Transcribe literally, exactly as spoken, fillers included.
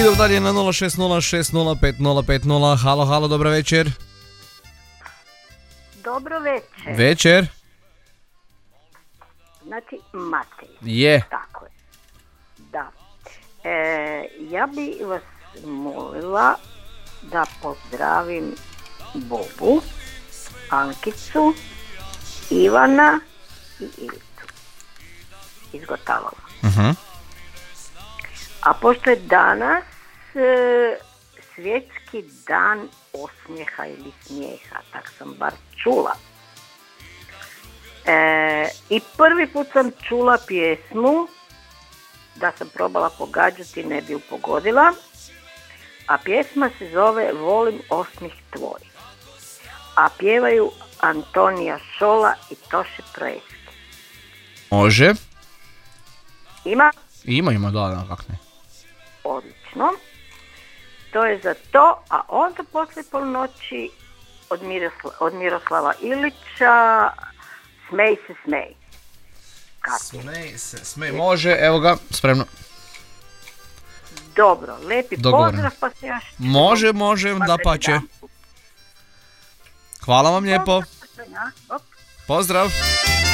Idemo dalje na nula šest nula šest nula pet nula pet nula. Halo, halo, dobro večer. Dobro večer. Večer. Znači, Matej. Je. Tako je. Da. E, ja bi vas molila da pozdravim Bobu, Ankicu, Ivana i Ilicu iz Gotalova. Uh-huh. A pošto je danas e, svjetski dan osmijeha ili smijeha, tak sam bar čula. E, I prvi put sam čula pjesmu, da sam probala pogađati, ne bi ju pogodila, a pjesma se zove Volim osmih tvoj. A pjevaju Antonija Šola i Toše Proeski. Može. Ima? Ima, ima, da, da, kak ne. Odlično. To je za to, a onda poslije polnoći od, Mirosla, od Miroslava Ilića Smej se, smej. Kako? Smej se, smej. Može, evo ga, spremno. Dobro, lepi Dogovoreno. pozdrav pa se još... Može, može, da pa će. Hvala vam lijepo. Pozdrav.